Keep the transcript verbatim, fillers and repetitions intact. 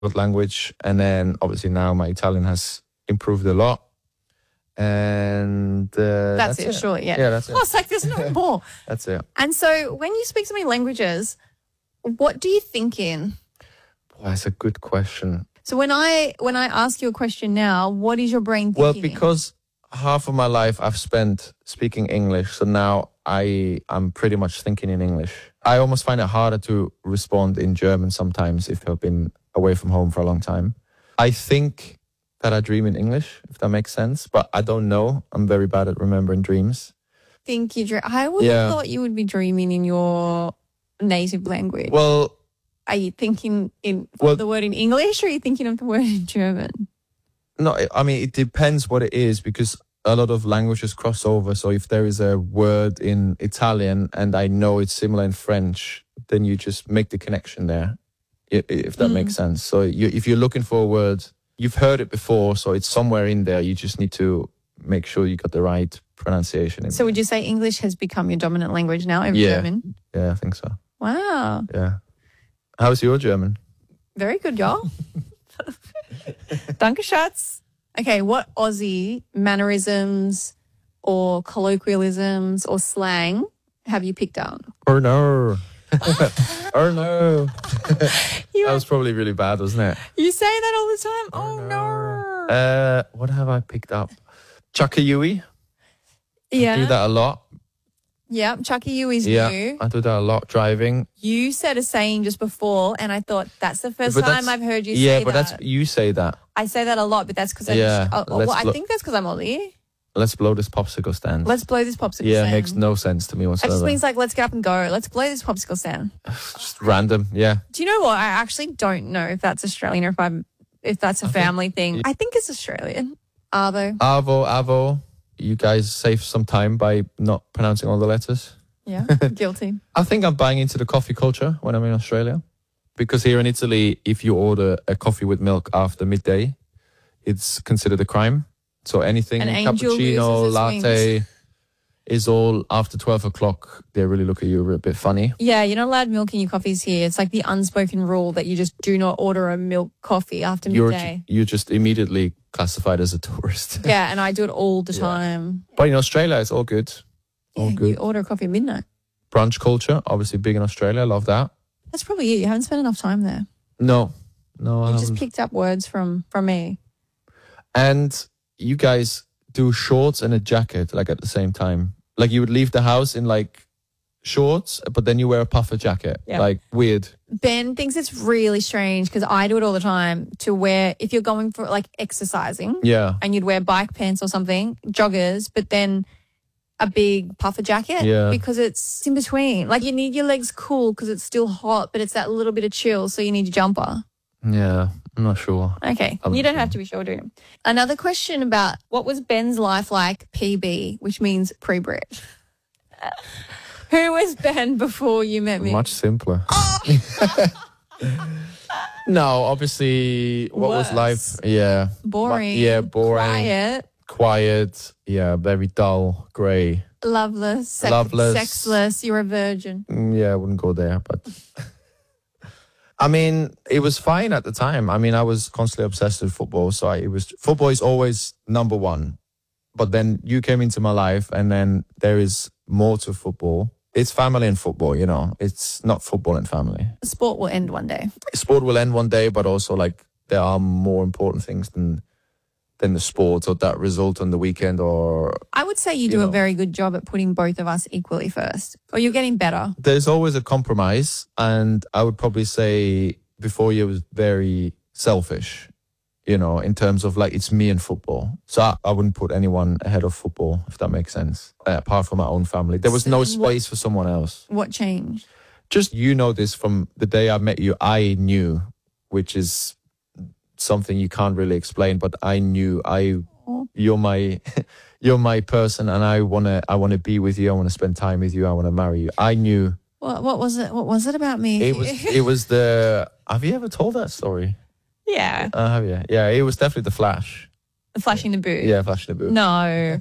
language. And then obviously now my Italian has improved a lot. And uh, That's, that's it, it. sure, yeah. Yeah, that's it. Oh, it's like there's no more. That's it. And so when you speak so many languages, what do you think in? Boy, that's a good question. So when I when I ask you a question now, what is your brain thinking? Well, because half of my life I've spent speaking English, so now I I'm pretty much thinking in English. I almost find it harder to respond in German sometimes if I've been away from home for a long time. I think that I dream in English, if that makes sense, but I don't know. I'm very bad at remembering dreams. Think you dream. I would Yeah. have thought you would be dreaming in your native language. Well, are you thinking in Well- the word in English or are you thinking of the word in German? no, I mean, it depends what it is because a lot of languages cross over. So if there is a word in Italian and I know it's similar in French, then you just make the connection there, i- if that Mm. makes sense. So you, if you're looking for a word, you've heard it before, so it's somewhere in there. You just need to make sure you got the right pronunciation. In So would you say English has become your dominant language now over Yeah. German? Yeah, I think so. Wow. Yeah. How's your German? Very good, y'all. Danke, Schatz. Okay, what Aussie mannerisms or colloquialisms or slang have you picked up? Oh no. oh no. You, That was probably really bad, wasn't it? you say that all the time. Oh, no. Uh, what have I picked up? Chakayui. yeah. Do that a lot. Yeah, Chucky you is Yeah, new. I do that a lot driving. You said a saying just before, and I thought that's the first But time that's- I've heard you yeah, say but that. that's you say that. I say that a lot, but that's because I Yeah, just, oh, well, let's I lo- think that's because I'm Aussie. Let's blow this popsicle stand. Let's blow this popsicle yeah, stand. it makes no sense to me It whatsoever. just means like, let's get up and go. Let's blow this popsicle stand. Just random. Yeah. Do you know what? I actually don't know if that's Australian or if I'm if that's a family thing. I think it's Australian. Arvo. Avo, avo. You guys save some time by not pronouncing all the letters. Yeah. Guilty. I think I'm buying into the coffee culture when I'm in Australia. Because here in Italy, if you order a coffee with milk after midday, it's considered a crime. So anything An angel cappuccino, loses its latte wings. is all after twelve o'clock. They really look at you a bit funny. Yeah, you're not allowed milk in your coffees here. It's like the unspoken rule that you just do not order a milk coffee after You're, midday. you're just immediately classified as a tourist. Yeah, and I do it all the Yeah. time. But in Australia, it's all good. All Yeah, good. you order a coffee at midnight. Brunch culture, obviously big in Australia. Love that. That's probably it. You haven't spent enough time there. No, no, I You haven't. just picked up words from from me. And you guys do shorts and a jacket like at the same time. Like you would leave the house in like shorts, but then you wear a puffer jacket. Yeah. Like weird. Ben thinks it's really strange because I do it all the time to wear, if you're going for like exercising Yeah. and you'd wear bike pants or something, joggers, but then a big puffer jacket Yeah. because it's in between. Like you need your legs cool because it's still hot, but it's that little bit of chill. So you need your jumper. Yeah. I'm not sure. Okay. I'm you don't sure. have to be sure, do you? Another question about what was Ben's life like P B, which means pre-bred. Who was Ben before you met me? Much simpler. No, obviously, what was Worse. life? Yeah. Boring. Yeah, boring. Quiet. Quiet. Yeah, very dull, grey. Loveless. Sex- Loveless. Sexless. You're a virgin. Mm, Yeah, I wouldn't go there, but I mean, it was fine at the time. I mean, I was constantly obsessed with football, so I, it was football is always number one. But then you came into my life, and then there is more to football. It's family and football, you know. It's not football and family. Sport will end one day. Sport will end one day, but also like there are more important things than than the sport or that result on the weekend or I would say you You do a know. very good job at putting both of us equally first. Or you're getting better. there's always a compromise, and I would probably say before you was very selfish, you know, in terms of like it's me and football. So I, I wouldn't put anyone ahead of football, if that makes sense. Uh, apart from my own family, there was So no then what- space for someone else. What changed? Just you know this from the day I met you. I knew, which is something you can't really explain, but I knew I you're my you're my person, and I wanna I wanna be with you. I wanna spend time with you. I wanna marry you. I knew. What, what was it? What was it about me? It was it was the have you ever told that story? yeah. Uh, have you? Yeah, it was definitely the flash. Flashing the booth. Yeah, flash in the booth. No.